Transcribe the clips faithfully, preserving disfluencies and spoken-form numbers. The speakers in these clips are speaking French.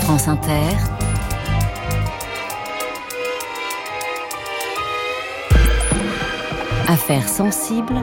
France Inter, Affaires sensibles,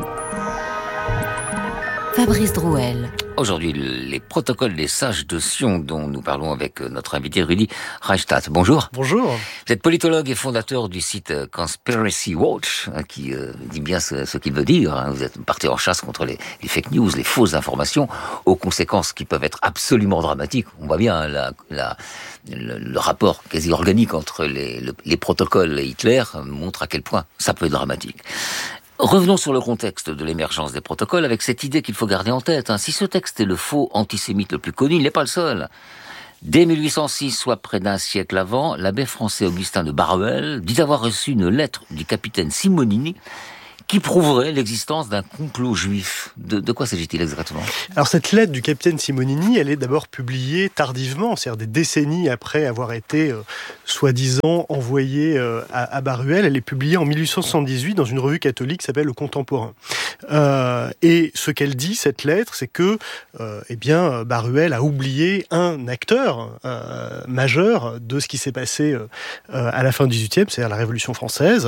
Fabrice Drouel. Aujourd'hui, les protocoles des sages de Sion dont nous parlons avec notre invité Rudi Reichstadt. Bonjour. Bonjour. Vous êtes politologue et fondateur du site Conspiracy Watch, qui euh, dit bien ce, ce qu'il veut dire. Vous êtes parti en chasse contre les, les fake news, les fausses informations, aux conséquences qui peuvent être absolument dramatiques. On voit bien la, la, le, le rapport quasi organique entre les, le, les protocoles et Hitler montre à quel point ça peut être dramatique. Revenons sur le contexte de l'émergence des protocoles avec cette idée qu'il faut garder en tête. Hein. Si ce texte est le faux antisémite le plus connu, il n'est pas le seul. Dès mille huit cent six, soit près d'un siècle avant, l'abbé français Augustin de Baruel dit avoir reçu une lettre du capitaine Simonini qui prouverait l'existence d'un complot juif. De, de quoi s'agit-il exactement ? Alors cette lettre du capitaine Simonini, elle est d'abord publiée tardivement, c'est-à-dire des décennies après avoir été euh, soi-disant envoyée euh, à, à Baruel. Elle est publiée en mille huit cent soixante-dix-huit dans une revue catholique qui s'appelle Le Contemporain. Euh, et ce qu'elle dit, cette lettre, c'est que euh, eh bien, Baruel a oublié un acteur euh, majeur de ce qui s'est passé euh, à la fin du dix-huitième, c'est-à-dire la Révolution française,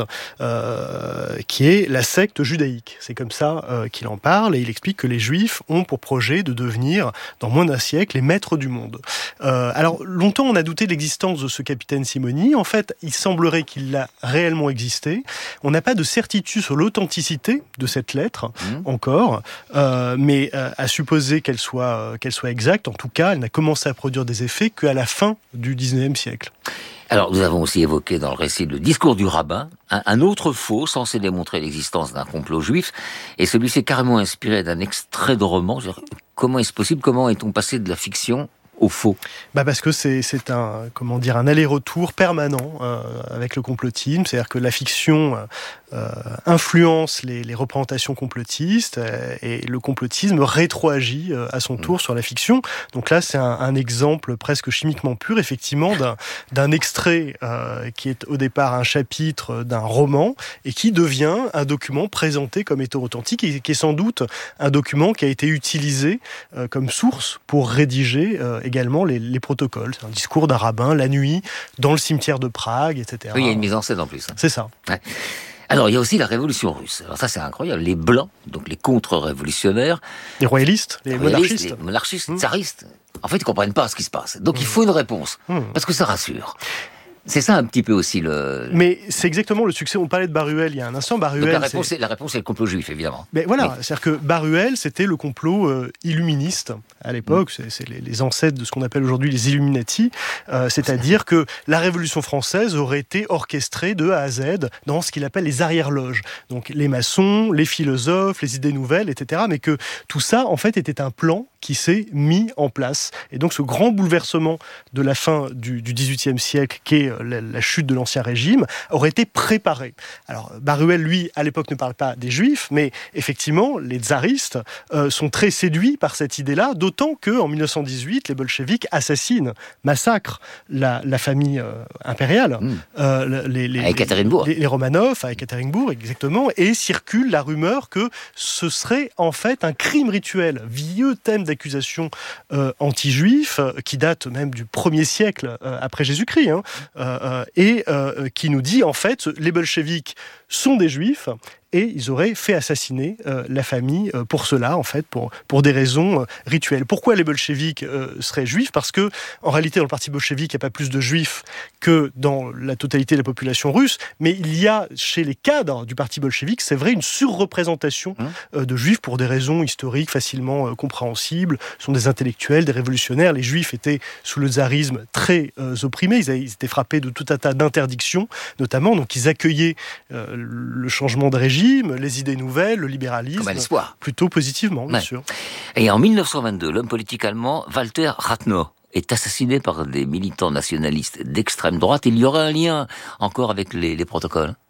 euh, qui est la secte judaïque. C'est comme ça euh, qu'il en parle et il explique que les Juifs ont pour projet de devenir, dans moins d'un siècle, les maîtres du monde. Euh, alors, longtemps, on a douté de l'existence de ce capitaine Simonini. En fait, il semblerait qu'il a réellement existé. On n'a pas de certitude sur l'authenticité de cette lettre, mmh. encore, euh, mais euh, à supposer qu'elle soit, euh, qu'elle soit exacte, en tout cas, elle n'a commencé à produire des effets qu'à la fin du dix-neuvième siècle. Alors, nous avons aussi évoqué dans le récit le discours du rabbin, un, un autre faux censé démontrer l'existence d'un complot juif, et celui-ci est carrément inspiré d'un extrait de roman. Comment est-ce possible ? Comment est-on passé de la fiction au faux ? Bah parce que c'est, c'est un, comment dire, un aller-retour permanent euh, avec le complotisme, c'est-à-dire que la fiction euh, influence les, les représentations complotistes euh, et le complotisme rétroagit euh, à son tour mmh. sur la fiction. Donc là, c'est un, un exemple presque chimiquement pur, effectivement, d'un, d'un extrait euh, qui est au départ un chapitre d'un roman et qui devient un document présenté comme étant authentique et qui est sans doute un document qui a été utilisé euh, comme source pour rédiger euh, également les, les protocoles. C'est un discours d'un rabbin la nuit dans le cimetière de Prague, et cetera. Oui, il y a une mise en scène en plus. Hein. C'est ça. Ouais. Alors, il y a aussi la révolution russe. Alors ça, c'est incroyable. Les blancs, donc les contre-révolutionnaires... Les royalistes, les, les monarchistes. Les monarchistes, mmh. tsaristes. En fait, ils ne comprennent pas ce qui se passe. Donc, mmh. il faut une réponse. Mmh. Parce que ça rassure. C'est ça un petit peu aussi le... Mais c'est exactement le succès. On parlait de Baruel il y a un instant. Baruel, Donc la réponse, c'est... c'est la réponse, c'est le complot juif, évidemment. Mais voilà, oui. c'est-à-dire que Baruel, c'était le complot euh, illuministe à l'époque. Mm. C'est, c'est les, les ancêtres de ce qu'on appelle aujourd'hui les Illuminati. Euh, c'est-à-dire que la Révolution française aurait été orchestrée de A à Z dans ce qu'il appelle les arrière-loges. Donc les maçons, les philosophes, les idées nouvelles, et cetera. Mais que tout ça, en fait, était un plan qui s'est mis en place. Et donc ce grand bouleversement de la fin du, du dix-huitième siècle, qui est la, la chute de l'Ancien Régime, aurait été préparé. Alors Baruel, lui, à l'époque ne parle pas des Juifs, mais effectivement, les tsaristes euh, sont très séduits par cette idée-là, d'autant qu'en mille neuf cent dix-huit, les bolcheviks assassinent, massacrent la, la famille euh, impériale, mmh. euh, les, les, à Ekaterinbourg. Les, les Romanov, à Ekaterinbourg, exactement, et circule la rumeur que ce serait en fait un crime rituel, vieux thème d'accusation euh, anti-juif, euh, qui date même du premier siècle euh, après Jésus-Christ, hein, euh, et euh, qui nous dit en fait les bolcheviks sont des juifs et ils auraient fait assassiner euh, la famille euh, pour cela, en fait, pour, pour des raisons euh, rituelles. Pourquoi les bolcheviks euh, seraient juifs ? Parce que, en réalité, dans le parti bolchevique, il n'y a pas plus de juifs que dans la totalité de la population russe, mais il y a, chez les cadres du parti bolchevique, c'est vrai, une surreprésentation euh, de juifs pour des raisons historiques facilement euh, compréhensibles. Ce sont des intellectuels, des révolutionnaires. Les juifs étaient, sous le tsarisme, très euh, opprimés. Ils, avaient, ils étaient frappés de tout un tas d'interdictions, notamment. Donc, ils accueillaient euh, le changement de régime, les idées nouvelles, le libéralisme, comme un espoir. Plutôt positivement, bien ouais. sûr. Et en mille neuf cent vingt-deux, l'homme politique allemand Walter Rathenau est assassiné par des militants nationalistes d'extrême droite. Il y aurait un lien encore avec les, les protocoles ?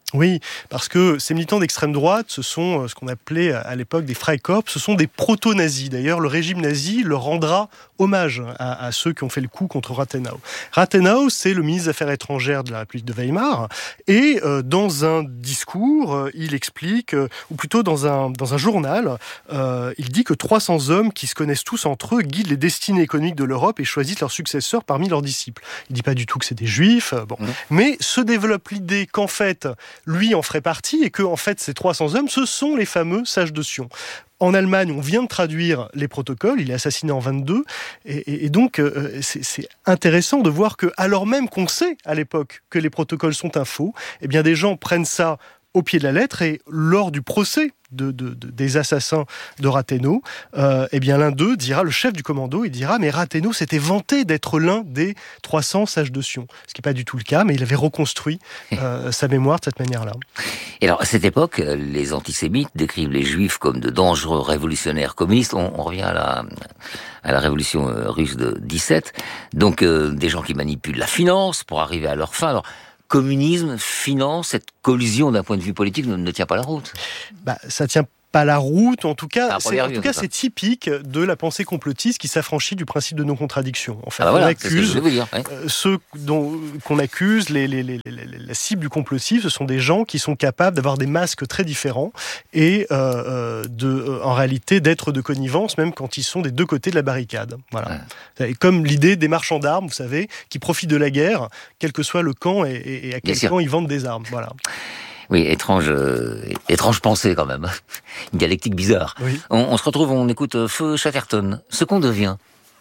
Oui, parce que ces militants d'extrême droite, ce sont ce qu'on appelait à l'époque des Freikorps, ce sont des proto-nazis. D'ailleurs, le régime nazi leur rendra hommage à, à ceux qui ont fait le coup contre Rathenau. Rathenau, c'est le ministre des Affaires étrangères de la République de Weimar, et euh, dans un discours, euh, il explique, euh, ou plutôt dans un, dans un journal, euh, il dit que trois cents hommes qui se connaissent tous entre eux guident les destinées économiques de l'Europe et choisissent leurs successeurs parmi leurs disciples. Il ne dit pas du tout que c'est des juifs, euh, bon. Mmh. Mais se développe l'idée qu'en fait, lui en ferait partie, et que en fait, ces trois cents hommes, ce sont les fameux sages de Sion. En Allemagne, on vient de traduire les protocoles, il est assassiné en vingt-deux, et, et, et donc euh, c'est, c'est intéressant de voir que, alors même qu'on sait à l'époque que les protocoles sont un faux, eh bien des gens prennent ça au pied de la lettre, et lors du procès de, de, de, des assassins de Rathenau, euh, eh bien l'un d'eux dira, le chef du commando, il dira, mais Rathenau s'était vanté d'être l'un des trois cents sages de Sion. Ce qui n'est pas du tout le cas, mais il avait reconstruit euh, sa mémoire de cette manière-là. Et alors, à cette époque, les antisémites décrivent les juifs comme de dangereux révolutionnaires communistes. On, on revient à la, à la révolution russe de dix-sept. Donc, euh, des gens qui manipulent la finance pour arriver à leur fin. Alors, communisme, finance, cette collision d'un point de vue politique ne, ne tient pas la route. Bah, ça tient pas la route, en tout cas, c'est, en vue, tout cas c'est typique de la pensée complotiste qui s'affranchit du principe de non-contradiction. En fait, ah bah voilà, on accuse ce dire, ouais. ceux dont, qu'on accuse, les, les, les, les, la cible du complotisme, ce sont des gens qui sont capables d'avoir des masques très différents et euh, de, euh, en réalité d'être de connivence, même quand ils sont des deux côtés de la barricade. Voilà. Ouais. Comme l'idée des marchands d'armes, vous savez, qui profitent de la guerre, quel que soit le camp et, et, et à quel camp ils vendent des armes. Voilà. Oui, étrange, euh, étrange pensée quand même. Une dialectique bizarre. Oui. On, on se retrouve, on écoute Feu Chatterton, Ce qu'on devient.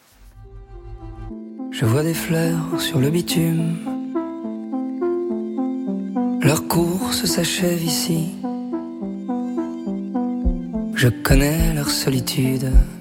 Je vois des fleurs sur le bitume. Leur course s'achève ici. Je connais leur solitude.